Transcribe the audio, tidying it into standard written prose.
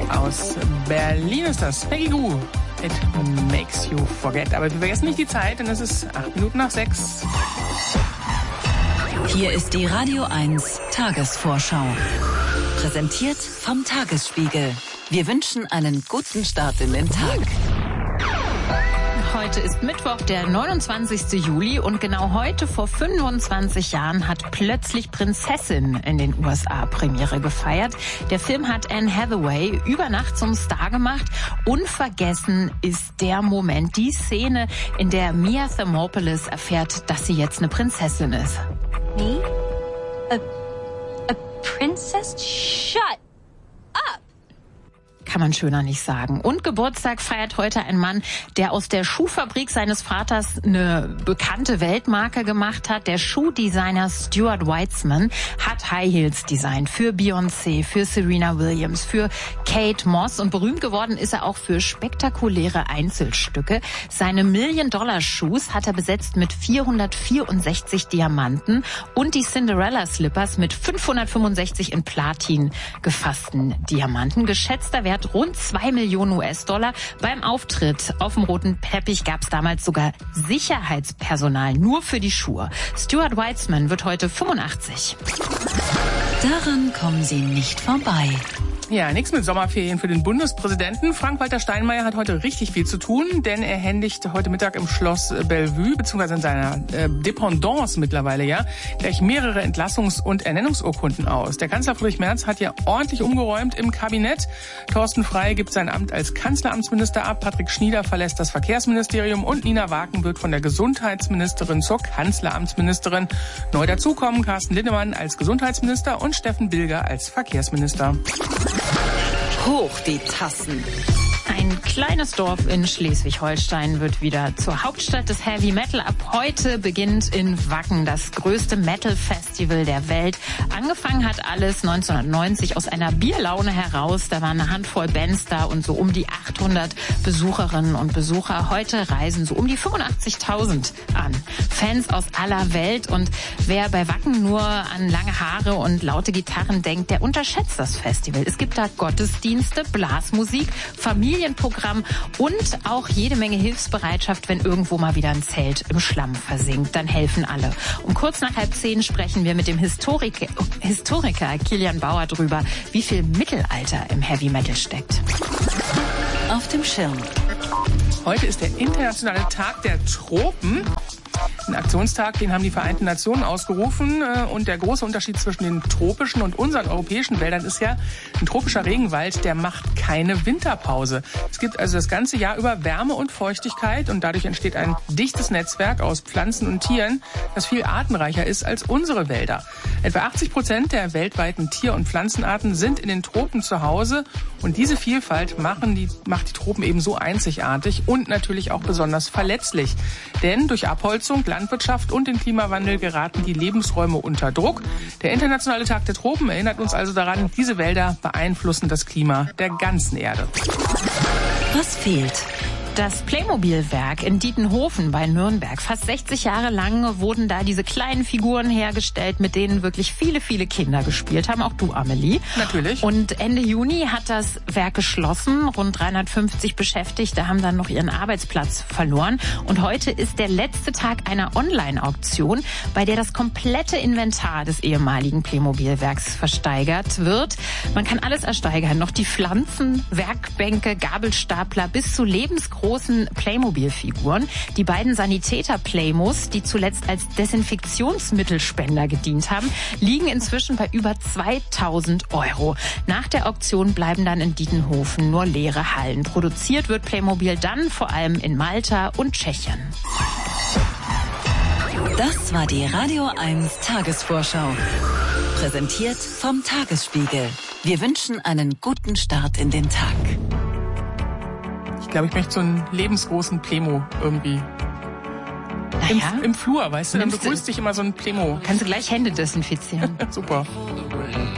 Aus Berlin ist das. Peggy Gou. It makes you forget. Aber wir vergessen nicht die Zeit, denn es ist 6:08. Hier ist die Radio 1 Tagesvorschau. Präsentiert vom Tagesspiegel. Wir wünschen einen guten Start in den Tag. Heute ist Mittwoch, der 29. Juli und genau heute vor 25 Jahren hat plötzlich Prinzessin in den USA Premiere gefeiert. Der Film hat Anne Hathaway über Nacht zum Star gemacht. Unvergessen ist der Moment, die Szene, in der Mia Thermopolis erfährt, dass sie jetzt eine Prinzessin ist. Me? A princess? Shut up! Kann man schöner nicht sagen. Und Geburtstag feiert heute ein Mann, der aus der Schuhfabrik seines Vaters eine bekannte Weltmarke gemacht hat. Der Schuhdesigner Stuart Weitzman hat High Heels designt für Beyoncé, für Serena Williams, für Kate Moss. Und berühmt geworden ist er auch für spektakuläre Einzelstücke. Seine $1-Million-Shoes hat er besetzt mit 464 Diamanten und die Cinderella Slippers mit 565 in Platin gefassten Diamanten. Geschätzter Wert rund 2 Millionen US-Dollar. Beim Auftritt auf dem roten Teppich gab es damals sogar Sicherheitspersonal nur für die Schuhe. Stuart Weitzman wird heute 85. Daran kommen Sie nicht vorbei. Ja, nichts mit Sommerferien für den Bundespräsidenten. Frank-Walter Steinmeier hat heute richtig viel zu tun, denn er händigt heute Mittag im Schloss Bellevue, beziehungsweise in seiner Dependance mittlerweile, ja, gleich mehrere Entlassungs- und Ernennungsurkunden aus. Der Kanzler Friedrich Merz hat ja ordentlich umgeräumt im Kabinett. Thorsten Frey gibt sein Amt als Kanzleramtsminister ab, Patrick Schnieder verlässt das Verkehrsministerium und Nina Waken wird von der Gesundheitsministerin zur Kanzleramtsministerin. Neu dazukommen Carsten Linnemann als Gesundheitsminister und Steffen Bilger als Verkehrsminister. Hoch die Tassen. Ein kleines Dorf in Schleswig-Holstein wird wieder zur Hauptstadt des Heavy Metal. Ab heute beginnt in Wacken das größte Metal-Festival der Welt. Angefangen hat alles 1990 aus einer Bierlaune heraus. Da waren eine Handvoll Bands da und so um die 800 Besucherinnen und Besucher. Heute reisen so um die 85.000 an. Fans aus aller Welt. Und wer bei Wacken nur an lange Haare und laute Gitarren denkt, der unterschätzt das Festival. Es gibt da Gottesdienste, Blasmusik, Familienprogramm und auch jede Menge Hilfsbereitschaft, wenn irgendwo mal wieder ein Zelt im Schlamm versinkt. Dann helfen alle. Um kurz nach 9:30 sprechen wir mit dem Historiker Kilian Bauer drüber, wie viel Mittelalter im Heavy Metal steckt. Auf dem Schirm. Heute ist der internationale Tag der Tropen. Ein Aktionstag, den haben die Vereinten Nationen ausgerufen. Und der große Unterschied zwischen den tropischen und unseren europäischen Wäldern ist ja, ein tropischer Regenwald, der macht keine Winterpause. Es gibt also das ganze Jahr über Wärme und Feuchtigkeit und dadurch entsteht ein dichtes Netzwerk aus Pflanzen und Tieren, das viel artenreicher ist als unsere Wälder. Etwa 80% der weltweiten Tier- und Pflanzenarten sind in den Tropen zu Hause und diese Vielfalt macht die Tropen eben so einzigartig und natürlich auch besonders verletzlich. Denn durch Abholzung, Landwirtschaft und den Klimawandel geraten die Lebensräume unter Druck. Der Internationale Tag der Tropen erinnert uns also daran, diese Wälder beeinflussen das Klima der ganzen Erde. Was fehlt? Das Playmobil-Werk in Dietenhofen bei Nürnberg. Fast 60 Jahre lang wurden da diese kleinen Figuren hergestellt, mit denen wirklich viele, viele Kinder gespielt haben. Auch du, Amelie. Natürlich. Und Ende Juni hat das Werk geschlossen. Rund 350 Beschäftigte haben dann noch ihren Arbeitsplatz verloren. Und heute ist der letzte Tag einer Online-Auktion, bei der das komplette Inventar des ehemaligen Playmobil-Werks versteigert wird. Man kann alles ersteigern. Noch die Pflanzen, Werkbänke, Gabelstapler bis zu lebensgroßen Playmobil-Figuren. Die beiden Sanitäter-Playmos, die zuletzt als Desinfektionsmittelspender gedient haben, liegen inzwischen bei über 2.000 €. Nach der Auktion bleiben dann in Dietenhofen nur leere Hallen. Produziert wird Playmobil dann vor allem in Malta und Tschechien. Das war die Radio 1 Tagesvorschau. Präsentiert vom Tagesspiegel. Wir wünschen einen guten Start in den Tag. Ich glaube, ich möchte so einen lebensgroßen Playmo irgendwie. Naja, Im Flur, weißt du, dann begrüßt dich immer so ein Playmo. Kannst du gleich Hände desinfizieren. Super.